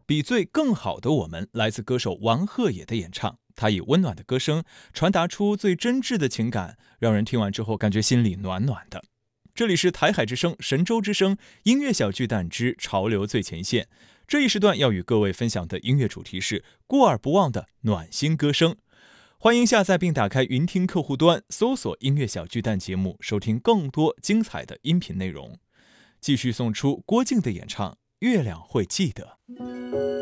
比最更好的我们来自歌手王鹤野的演唱，他以温暖的歌声传达出最真挚的情感，让人听完之后感觉心里暖暖的。这里是台海之声、神州之声音乐小巨蛋之潮流最前线，这一时段要与各位分享的音乐主题是过耳不忘的暖心歌声。欢迎下载并打开云听客户端，搜索音乐小巨蛋节目，收听更多精彩的音频内容。继续送出郭靖的演唱《月亮会记得》。